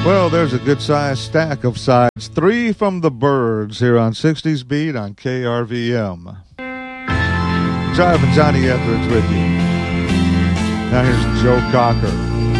Well, there's a good-sized stack of sides. 3 from the Byrds here on 60s Beat on KRVM. Jive and Johnny Etheridge with you. Now here's Joe Cocker.